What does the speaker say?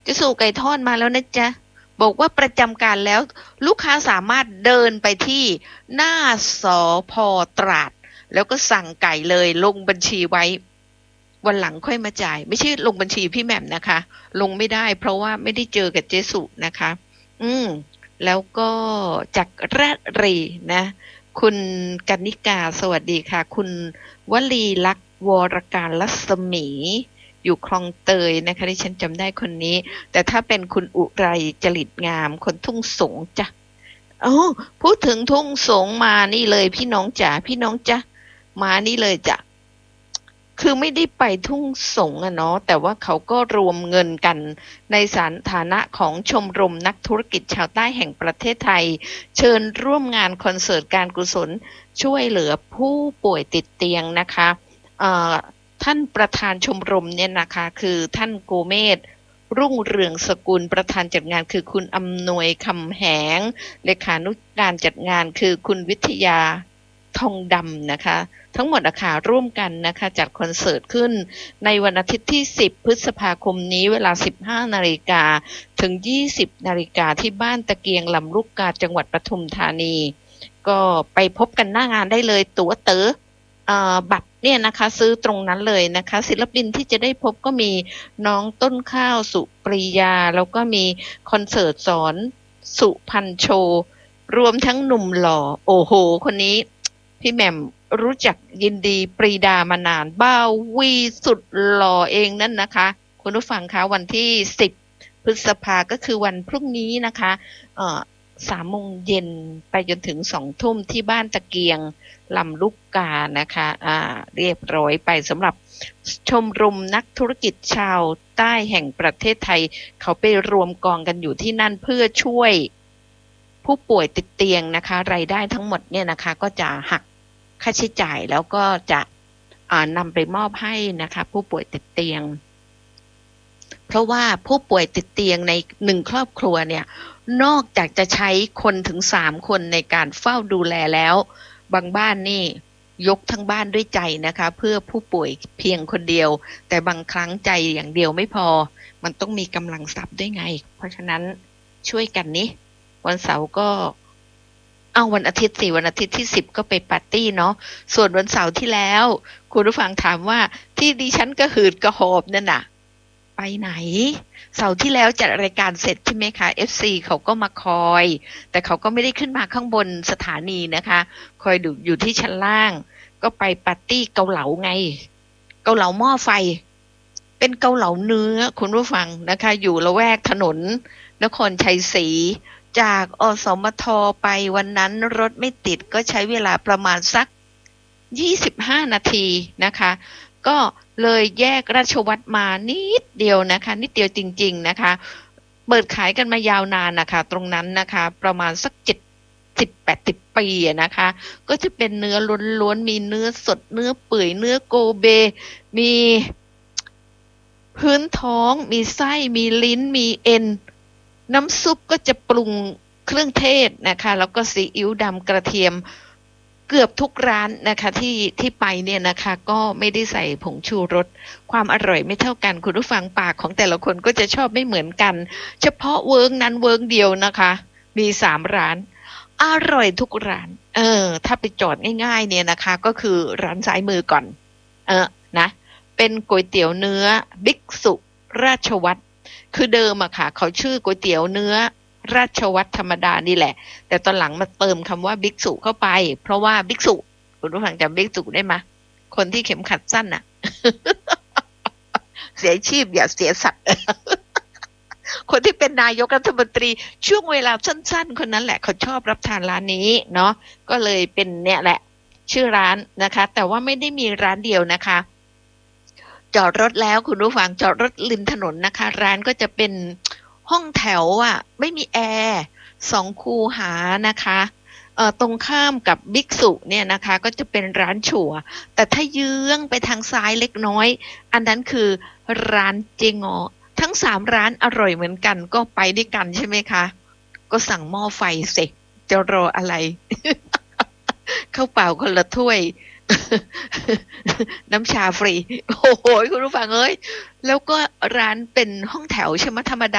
จะสู่ไก่ทอดมาแล้วนะจ๊ะบอกว่าประจำการแล้วลูกค้าสามารถเดินไปที่หน้าสพตราดแล้วก็สั่งไก่เลยลงบัญชีไว้วันหลังค่อยมาจ่ายไม่ใช่ลงบัญชีพี่แหม่มนะคะลงไม่ได้เพราะว่าไม่ได้เจอกับเจสุนะคะอืมแล้วก็จากราชรีนะคุณกนิกาสวัสดีค่ะคุณวลีลักษณ์วรการรัศมีอยู่คลองเตยนะคะที่ฉันจำได้คนนี้แต่ถ้าเป็นคุณอุไรจริตงามคนทุ่งสงจ้ะอ๋อพูดถึงทุ่งสงมานี่เลยพี่น้องจ๋าพี่น้องจ๊ะมานี่เลยจ้ะ คือไม่ได้ไปทุ่งสงอะเนาะแต่ว่าเขาก็รวมเงินกันในฐานะของชมรมนักธุรกิจชาวใต้แห่งประเทศไทยเชิญร่วมงานคอนเสิร์ตการกุศลช่วยเหลือผู้ป่วยติดเตียงนะคะเอ่อท่านประธานชมรมเนี่ยนะคะคือท่านโกเมศรุ่งเรืองสกุลประธานจัดงานคือคุณอำนวยคำแหงเลขานุการจัดงานคือคุณวิทยาทองดำนะคะ ทั้งหมดอะค่ะร่วมกันนะคะจัดคอนเสิร์ตขึ้นในวันอาทิตย์ที่10พฤษภาคมนี้เวลา15นาฬิกาถึง20นาฬิกาที่บ้านตะเกียงลำลูกกาจังหวัดปทุมธานีก็ไปพบกันหน้างานได้เลยตั๋วเต๋อบัตรเนี่ยนะคะซื้อตรงนั้นเลยนะคะศิลปินที่จะได้พบก็มีน้องต้นข้าวสุปรียาแล้วก็มีคอนเสิร์ตสอนสุพันโชรวมทั้งหนุ่มหล่อโอ้โหคนนี้พี่แหม่ม รู้จักยินดีปรีดามานานบ้าวีสุดหล่อเองนั่นนะคะคุณผู้ฟังคะวันที่10พฤษภาก็คือวันพรุ่งนี้นะคะเอ่อ3 โมงเย็นไปจนถึง2 ทุ่มที่บ้านตะเกียงลำลูกกานะคะเรียบร้อยไปสำหรับชมรมนักธุรกิจชาวใต้แห่งประเทศไทยเขาไปรวมกองกันอยู่ที่นั่นเพื่อช่วยผู้ป่วยติดเตียงนะคะรายได้ทั้งหมดเนี่ยนะคะก็จะหัก ค่าใช้จ่ายแล้วก็จะนำไปมอบให้นะคะผู้ป่วยติดเตียงเพราะว่าผู้ป่วยติดเตียงใน1ครอบครัวเนี่ยนอกจากจะใช้คนถึง3 คนในการเฝ้าดูแลแล้วบางบ้านนี่ยกทั้งบ้านด้วยใจนะคะเพื่อผู้ป่วยเพียงคนเดียวแต่บางครั้งใจอย่างเดียวไม่พอมันต้องมีกำลังทรัพย์ด้วยไงเพราะฉะนั้นช่วยกันนี้วันเสาร์ก็ วันอาทิตย์สิวันอาทิตย์ที่10ก็ไปปาร์ตี้เนาะส่วนวันเสาร์ที่แล้วคุณผู้ฟังถามว่าที่ดิฉันกระหืดกระหอบนั่นน่ะไปไหนเสาร์ที่แล้วจัดรายการเสร็จใช่ไหมคะ FC เขาก็มาคอยแต่เขาก็ไม่ได้ขึ้นมาข้างบนสถานีนะคะคอยดูอยู่ที่ชั้นล่างก็ไปปาร์ตี้เกาเหลาไงเกาเหลาหม้อไฟเป็นเกาเหลาเนื้อคุณผู้ฟังนะคะอยู่ละแวกถนนนครชัยศรี จากสมทไปวันนั้นรถไม่ติดก็ใช้เวลาประมาณสัก25นาทีนะคะก็เลยแยกราชวัตรมานิดเดียวนะคะนิดเดียวจริงๆนะคะเปิดขายกันมายาวนานนะคะตรงนั้นนะคะประมาณสัก70-80 ปีนะคะก็จะเป็นเนื้อล้วนๆมีเนื้อสดเนื้อเปื่อยเนื้อโกเบมีพื้นท้องมีไส้มีลิ้นมีเอ็น น้ำซุปก็จะปรุงเครื่องเทศนะคะแล้วก็ซีอิ๊วดำกระเทียมเกือบทุกร้านนะคะที่ไปเนี่ยนะคะก็ไม่ได้ใส่ผงชูรสความอร่อยไม่เท่ากันคุณผู้ฟังปากของแต่ละคนก็จะชอบไม่เหมือนกันเฉพาะเวิร์กนั้นเวิร์กเดียวนะคะมี3 ร้านอร่อยทุกร้านถ้าไปจอดง่ายๆเนี่ยนะคะก็คือร้านซ้ายมือก่อนนะเป็นก๋วยเตี๋ยวเนื้อบิ๊กสุราชวัตร คือเดิมอะค่ะเขาชื่อก๋วยเตี๋ยวเนื้อราชวัตรธรรมดานี่แหละแต่ตอนหลังมาเติมคำว่าบิ๊กสุเข้าไปเพราะว่าบิ๊กสุคุณผู้ฟังจำบิ๊กสุได้ไหมคนที่เข็มขัดสั้นอะ เสียชีพอย่าเสียสัตว์ คนที่เป็นนายกรัฐมนตรีช่วงเวลาสั้นๆคนนั้นแหละเขาชอบรับทานร้านนี้เนาะก็เลยเป็นเนี่ยแหละชื่อร้านนะคะแต่ว่าไม่ได้มีร้านเดียวนะคะจอดรถแล้วคุณผู้ฟังจอดรถริมถนนนะคะร้านก็จะเป็นห้องแถวอ่ะไม่มีแอร์2 คูหานะคะตรงข้ามกับบิ๊กสุเนี่ยนะคะก็จะเป็นร้านฉัวแต่ถ้าเยื้องไปทางซ้ายเล็กน้อยอันนั้นคือร้านเจงอทั้ง3 ร้านอร่อยเหมือนกันก็ไปด้วยกันใช่ไหมคะก็สั่งหม้อไฟเสร็จจะรออะไร ข้าวเปล่าคนละถ้วย น้ำชาฟรีโอ้โหคุณผู้ฟังเอ้ยแล้วก็ร้านเป็นห้องแถวใช่ไหมธรรมดา